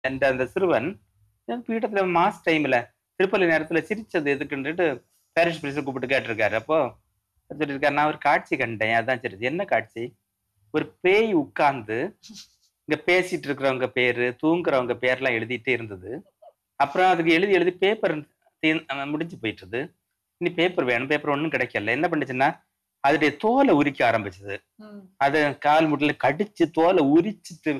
என்ற அந்த சிறுவன் பீடத்துல மாஸ் டைம்ல திருப்பலி நேரத்துல சிரிச்சது எதுக்குன்னுட்டு பாரிஷ் பிரீஸ்ட கூப்பிட்டு கேட்டிருக்காரு. அப்போ சொல்லியிருக்காரு, நான் ஒரு காட்சி கண்டேன். அதான் சரி. என்ன காட்சி? ஒரு பேய் உட்கார்ந்து இங்க பேசிட்டு இருக்கிறவங்க பேரு, தூங்குறவங்க பேர்லாம் எழுதிட்டே இருந்தது. அப்புறம் அதுக்கு எழுதி எழுதி பேப்பர் முடிஞ்சு போயிட்டது. இனி பேப்பர் வேணும். பேப்பர் ஒண்ணும் கிடைக்கல. என்ன பண்ணுச்சுன்னா, அதோடைய தோலை உரிக்க ஆரம்பிச்சது. ம். அத கால் முட்டில கடிச்சு தோலை உரிச்சிட்டு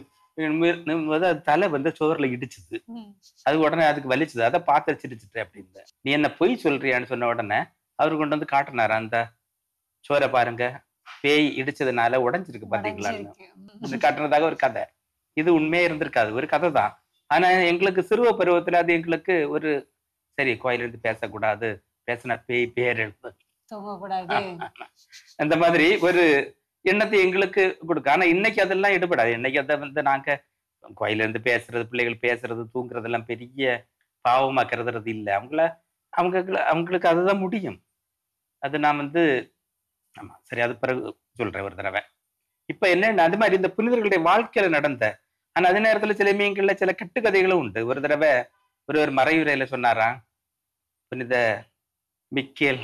அது தலை வந்து சுவர்ல இடிச்சுது. ம். அது உடனே அதுக்கு வலிச்சுது. அதை பார்த்து சிரிச்சுட்டு அப்படின்னு. நீ என்ன பொய் சொல்றியான்னு சொன்ன உடனே அவரு கொண்டு வந்து காட்டினாரு. அந்த சுவரை பாருங்க, பேய் இடிச்சதுனால உடைஞ்சிருக்கு பாத்தீங்களான்னு உடைஞ்சிருக்கு. காட்டுனதாக ஒரு கதை. இது உண்மையே இருந்திருக்காது. ஒரு கதை தான். ஆனா எங்களுக்கு சிறுவ பருவத்துல அது எங்களுக்கு ஒரு சரி கோயில இருந்து பேசக்கூடாது. பேசினா பேய் பேர் எழுப்பு தூங்கக்கூடாது. அந்த மாதிரி ஒரு எண்ணத்தை எங்களுக்கு கொடுக்க. ஆனா இன்னைக்கு அதெல்லாம் எடுபடாது. இன்னைக்கு அதை வந்து நாங்க கோயில இருந்து பேசுறது, பிள்ளைகள் பேசுறது, தூங்குறதெல்லாம் பெரிய பாவமா கருதுறது இல்ல. அவங்க அவங்களுக்கு அதுதான் முடியும். அது நான் வந்து ஆமா சரி அது பிறகு சொல்றேன் ஒரு தடவை. இப்ப என்னன்னா அது மாதிரி இந்த புனிதர்களுடைய வாழ்க்கையில நடந்த ஆனா அதே நேரத்துல சில மீன்கள்ல சில கட்டுக்கதைகளும் உண்டு. ஒரு தடவை ஒரு மறையுரையில சொன்னாராம், புனித மிக்கேல்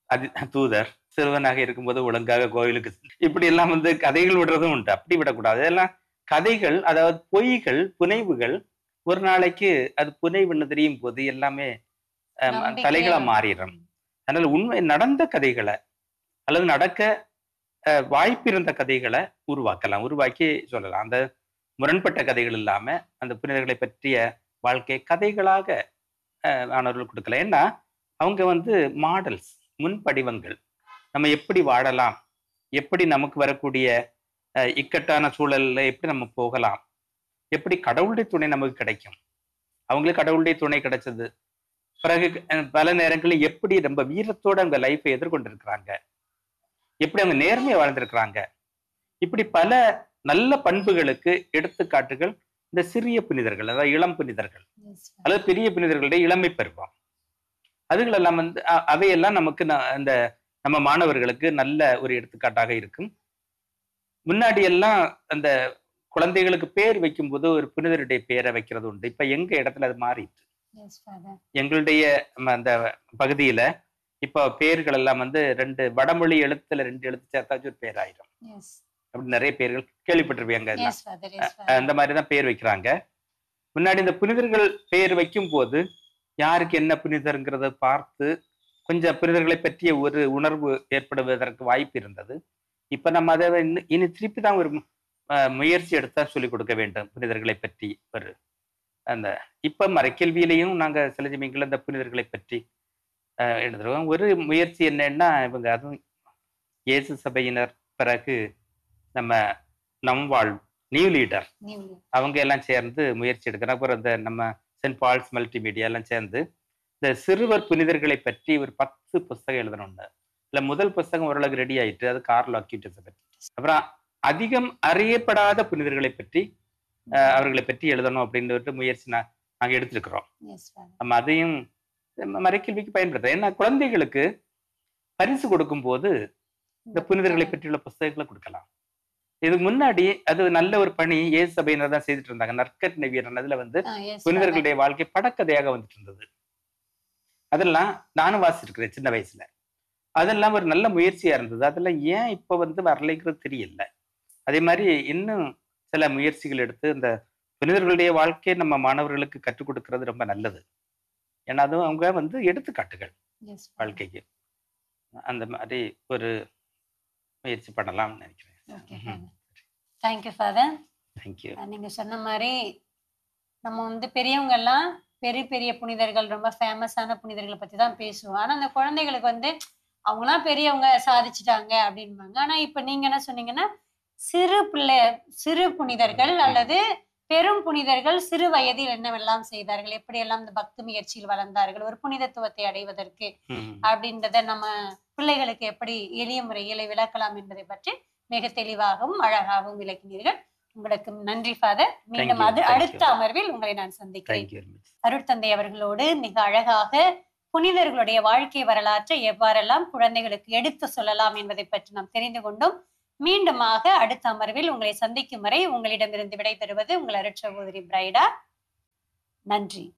தூதர் சிறுவனாக இருக்கும்போது ஒழுங்காக கோயிலுக்கு இப்படி எல்லாம் வந்து கதைகள் விடுறதும் உண்டு. அப்படி விடக்கூடாது. அதெல்லாம் கதைகள், அதாவது பொய்கள், புனைவுகள். ஒரு நாளைக்கு அது புனைவுன்னு தெரியும் போது எல்லாமே நம்பிக்கையா தலைகளா வரும். மாறிடும். அதனால உண்மை நடந்த கதைகளை அல்லது நடக்க வாய்ப்பு இருந்த கதைகளை உருவாக்கலாம், உருவாக்கி சொல்லலாம். அந்த முரண்பட்ட கதைகள் இல்லாம அந்த புனிதர்களை பற்றிய வாழ்க்கை கதைகளாக மாணவர்கள் கொடுக்கலாம். ஏன்னா அவங்க வந்து மாடல்ஸ், முன்படிவங்கள். நம்ம எப்படி வாழலாம், எப்படி நமக்கு வரக்கூடிய இக்கட்டான சூழல்ல எப்படி நம்ம போகலாம், எப்படி கடவுளுடைய துணை நமக்கு கிடைக்கும். அவங்களுக்கு கடவுளுடைய துணை கிடைச்சது. பிறகு பல நேரங்களில் எப்படி ரொம்ப வீரத்தோட அவங்க லைஃப்பை எதிர்கொண்டிருக்கிறாங்க, எப்படி அவங்க நேர்மையா வாழ்ந்திருக்கிறாங்க. இப்படி பல நல்ல பண்புகளுக்கு எடுத்துக்காட்டுகள் இந்த சிறிய புனிதர்கள், அதாவது இளம் புனிதர்கள் Yes, sir. அல்லது பெரிய புனிதர்களுடைய இளமை பருவம். அதுகளெல்லாம் வந்து அவையெல்லாம் நமக்கு இந்த நம்ம மாணவர்களுக்கு நல்ல ஒரு எடுத்துக்காட்டாக இருக்கும். முன்னாடி எல்லாம் அந்த குழந்தைகளுக்கு பேர் வைக்கும்போது ஒரு புனிதருடைய பேரை வைக்கிறது உண்டு. இப்ப எங்க இடத்துல அது மாறிட்டு Yes, father. எங்களுடைய அந்த பகுதியில இப்ப பேர்கள் எல்லாம் வந்து வடமொழி எழுத்துல 2 எழுத்து சேர்த்தாச்சும் ஒரு பேர் ஆயிரும். Yes. அப்படி நிறைய பேர்கள் கேள்விப்பட்டிருப்பீங்க எல்லாம். Yes, father. Yes, father. அந்த மாதிரிதான் பேர் வைக்கிறாங்க. முன்னாடி இந்த புனிதர்கள் பேர் வைக்கும் போது யாருக்கு என்ன புனிதர்ங்கிறத பார்த்து கொஞ்சம் புனிதர்களை பற்றிய ஒரு உணர்வு ஏற்படுவதற்கு வாய்ப்பு இருந்தது. இப்ப நம்ம அதை இனி திருப்பி தான் ஒரு முயற்சி எடுத்தா சொல்லிக் கொடுக்க வேண்டும் புனிதர்களை பற்றி. ஒரு அந்த இப்ப மறைக்கல்வியிலையும் நாங்க சில சமயங்கள்ல இந்த புனிதர்களை பற்றி எழுதுறோம். ஒரு முயற்சி என்னன்னா இவங்க அதுவும் இயேசு சபையினர், பிறகு நம்ம நம்வாழ் நியூ லீடர் New. அவங்க எல்லாம் சேர்ந்து முயற்சி எடுக்கிறோம். அப்புறம் இந்த நம்ம சென்ட் பால்ஸ் மல்டிமீடியா எல்லாம் சேர்ந்து இந்த சிறுவர் புனிதர்களை பற்றி ஒரு 10 புஸ்தகம் எழுதணும்னு. இல்ல முதல் புஸ்தகம் ஓரளவுக்கு ரெடி ஆயிட்டு, அது கார்லோ அக்யூட்டஸை பற்றி. அப்புறம் அதிகம் அறியப்படாத புனிதர்களை பற்றி அவர்களை பற்றி எழுதணும் அப்படின்னு முயற்சி நாங்க எடுத்திருக்கிறோம். Yes, father. நம்ம அதையும் மறைக்கல்விக்கு பயன்படுத்துறோம். ஏன்னா குழந்தைகளுக்கு பரிசு கொடுக்கும் போது இந்த புனிதர்களை பற்றியுள்ள புஸ்தகங்களை கொடுக்கலாம். இதுக்கு முன்னாடி அது நல்ல ஒரு பணி இயேசு சபையினர் தான் செய்துட்டு இருந்தாங்க. நற்கட்டளை வீரன் அதுல வந்து Yes, father. புனிதர்களுடைய வாழ்க்கை படக்கதையாக வந்துட்டு இருந்தது. அதெல்லாம் நானும் வாசிச்சிருக்கிறேன் சின்ன வயசுல. அதெல்லாம் ஒரு நல்ல முயற்சியா இருந்தது. அதெல்லாம் ஏன் இப்ப வந்து வரலைங்கிறது தெரியல. அதே மாதிரி இன்னும் சில முயற்சிகள் எடுத்து இந்த புனிதர்களுடைய வாழ்க்கையை நம்ம மாணவர்களுக்கு கற்றுக் கொடுக்கிறது ரொம்ப நல்லது. ஏன்னா அதுவும் அவங்க வந்து எடுத்துக்காட்டுகள் Yes, father. வாழ்க்கைக்கு. அந்த மாதிரி ஒரு முயற்சி பண்ணலாம்னு நினைக்கிறேன். Okay, father. Thank you, father. Thank you. நீங்க சொன்ன மாதிரி நம்ம வந்து பெரியவங்க எல்லாம் பெரிய பெரிய புனிதர்கள், ரொம்ப ஃபேமஸான புனிதர்களை பத்தி தான் பேசுவோம். ஆனா அந்த குழந்தைகளுக்கு வந்து அவங்கலாம் பெரியவங்க சாதிச்சுட்டாங்க அப்படின்பாங்க. ஆனா இப்ப நீங்க என்ன சொன்னீங்கன்னா சிறு புனிதர்கள் அல்லது பெரும் புனிதர்கள் சிறு வயதில் என்னவெல்லாம் செய்தார்கள், எப்படியெல்லாம் இந்த பக்தி முயற்சியில் வளர்ந்தார்கள், ஒரு புனிதத்துவத்தை அடைவதற்கு அப்படின்றத நம்ம பிள்ளைகளுக்கு எப்படி எளிய முறையில் விளக்கலாம் என்பதை பற்றி மிக தெளிவாகவும் அழகாகவும் விளக்கினீர்கள். உங்களுக்கு நன்றி ஃபாதர். மீண்டும் அடுத்த அமர்வில் உங்களை நான் சந்திக்கிறேன். அருட்தந்தை அவர்களோடு மிக அழகாக புனிதர்களுடைய வாழ்க்கை வரலாற்றை எவ்வாறெல்லாம் குழந்தைகளுக்கு எடுத்து சொல்லலாம் என்பதை பற்றி நாம் தெரிந்து கொண்டோம். மீண்டுமாக அடுத்த அமர்வில் உங்களை சந்திக்கும் வரை உங்களிடமிருந்து விடைபெறுவது உங்கள் அருட்சகோதரி பிரைடா. நன்றி.